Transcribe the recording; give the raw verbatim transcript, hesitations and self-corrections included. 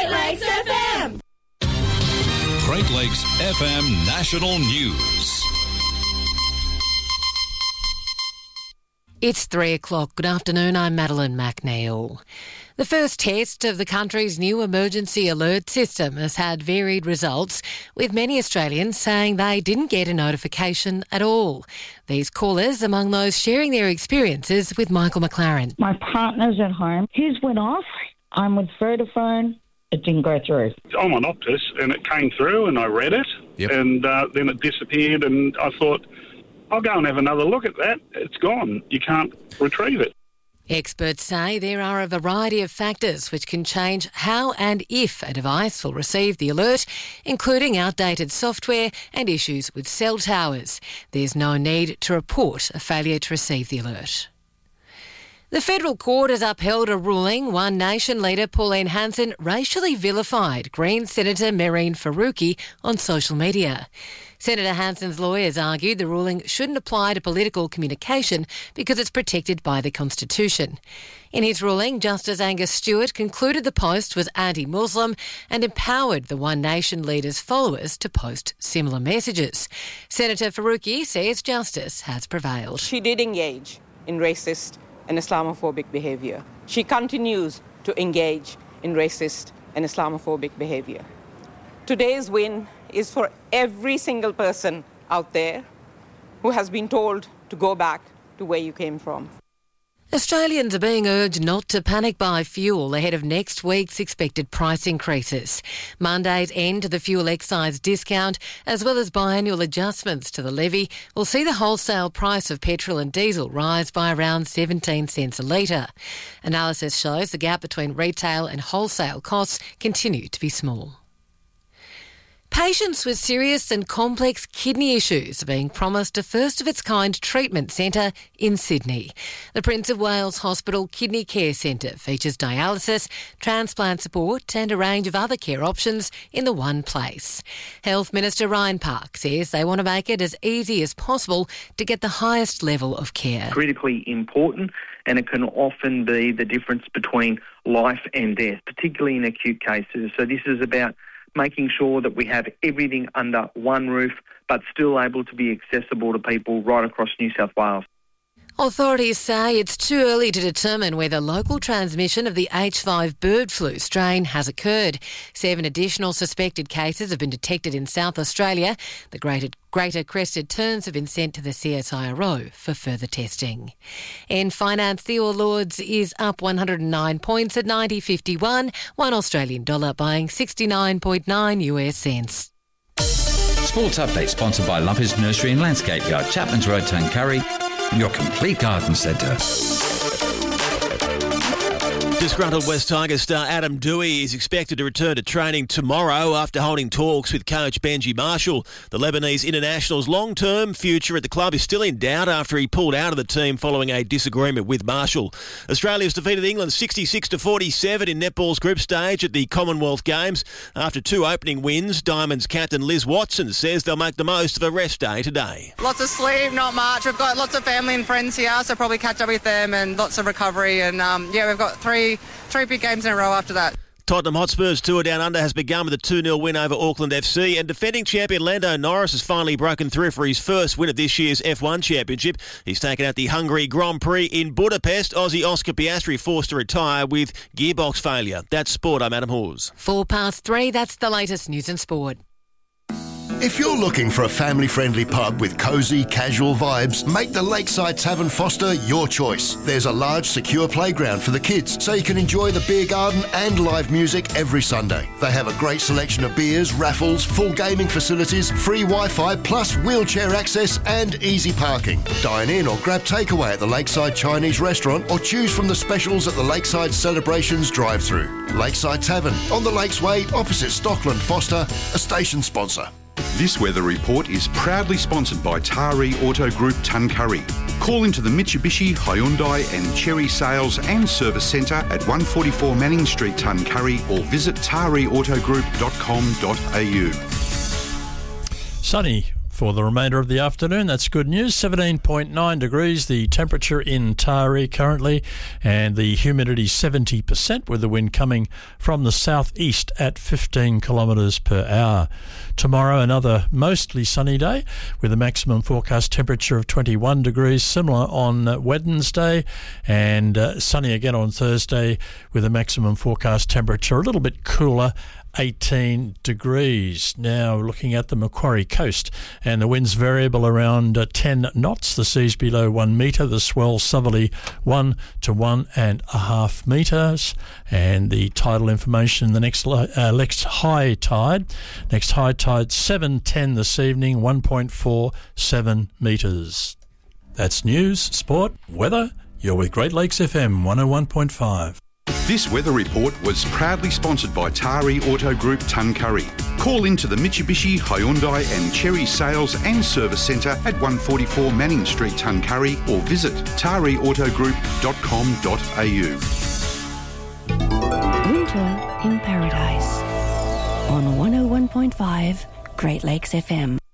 Great Lakes F M. Great Lakes F M National News. It's three o'clock. Good afternoon, I'm Madeline McNeil. The first test of the country's new emergency alert system has had varied results, with many Australians saying they didn't get a notification at all. These callers among those sharing their experiences with Michael McLaren. My partner's at home. His went off. I'm with Vodafone. It didn't go through. I'm on Optus and it came through and I read it yep. and uh, then it disappeared and I thought, I'll go and have another look at that. It's gone. You can't retrieve it. Experts say there are a variety of factors which can change how and if a device will receive the alert, including outdated software and issues with cell towers. There's no need to report a failure to receive the alert. The federal court has upheld a ruling One Nation leader Pauline Hanson racially vilified Greens Senator Mehreen Faruqi on social media. Senator Hanson's lawyers argued the ruling shouldn't apply to political communication because it's protected by the Constitution. In his ruling, Justice Angus Stewart concluded the post was anti-Muslim and empowered the One Nation leader's followers to post similar messages. Senator Faruqi says justice has prevailed. She did engage in racist and Islamophobic behaviour. She continues to engage in racist and Islamophobic behaviour. Today's win is for every single person out there who has been told to go back to where you came from. Australians are being urged not to panic buy fuel ahead of next week's expected price increases. Monday's end to the fuel excise discount, as well as biannual adjustments to the levy, will see the wholesale price of petrol and diesel rise by around seventeen cents a litre. Analysis shows the gap between retail and wholesale costs continue to be small. Patients with serious and complex kidney issues are being promised a first-of-its-kind treatment centre in Sydney. The Prince of Wales Hospital Kidney Care Centre features dialysis, transplant support and a range of other care options in the one place. Health Minister Ryan Park says they want to make it as easy as possible to get the highest level of care. Critically important, and it can often be the difference between life and death, particularly in acute cases. So this is about making sure that we have everything under one roof but still able to be accessible to people right across New South Wales. Authorities say it's too early to determine whether local transmission of the H five bird flu strain has occurred. Seven additional suspected cases have been detected in South Australia. The greater, greater crested terns have been sent to the C S I R O for further testing. In finance, the All Ords is up one hundred nine points at ninety fifty-one, one Australian dollar buying sixty-nine point nine U S cents. Sports Update sponsored by Lumpers Nursery and Landscape Yard, Chapman's Road, Tuncurry. Your complete garden centre. Disgruntled West Tigers star Adam Doueihi is expected to return to training tomorrow after holding talks with coach Benji Marshall. The Lebanese international's long-term future at the club is still in doubt after he pulled out of the team following a disagreement with Marshall. Australia's defeated England sixty-six to forty-seven in netball's group stage at the Commonwealth Games. After two opening wins, Diamonds captain Liz Watson says they'll make the most of a rest day today. Lots of sleep, not much. We've got lots of family and friends here, so probably catch up with them and lots of recovery. And um, yeah, we've got three Three big games in a row after that. Tottenham Hotspur's tour down under has begun with a two nil win over Auckland F C, and defending champion Lando Norris has finally broken through for his first win of this year's F one Championship. He's taken out the Hungary Grand Prix in Budapest. Aussie Oscar Piastri forced to retire with gearbox failure. That's sport. I'm Adam Hawes. Four past three, that's the latest news and sport. If you're looking for a family-friendly pub with cosy, casual vibes, make the Lakeside Tavern Foster your choice. There's a large, secure playground for the kids, so you can enjoy the beer garden and live music every Sunday. They have a great selection of beers, raffles, full gaming facilities, free Wi-Fi, plus wheelchair access and easy parking. Dine in or grab takeaway at the Lakeside Chinese Restaurant or choose from the specials at the Lakeside Celebrations drive-thru. Lakeside Tavern, on the Lakesway, opposite Stockland Foster, a station sponsor. This weather report is proudly sponsored by Taree Auto Group Tuncurry. Call into the Mitsubishi, Hyundai and Chery Sales and Service Centre at one forty-four Manning Street, Tuncurry, or visit taree auto group dot com dot a u. Sunny for the remainder of the afternoon. That's good news. seventeen point nine degrees, the temperature in Taree currently, and the humidity seventy percent with the wind coming from the southeast at fifteen kilometres per hour. Tomorrow, another mostly sunny day with a maximum forecast temperature of twenty-one degrees, similar on Wednesday, and uh, sunny again on Thursday with a maximum forecast temperature a little bit cooler, eighteen degrees. Now looking at the Macquarie coast, and the winds variable around uh, ten knots, the sea's below one metre, the swell southerly one to one and a half metres, and the tidal information, the next uh, next high tide, next high tide seven ten this evening, one point four seven metres. That's news, sport, weather. You're with Great Lakes F M one oh one point five. This weather report was proudly sponsored by Taree Auto Group Tuncurry. Call into the Mitsubishi, Hyundai and Cherry Sales and Service Centre at one forty-four Manning Street, Tuncurry, or visit taree auto group dot com dot a u. Winter in Paradise on one oh one point five Great Lakes F M.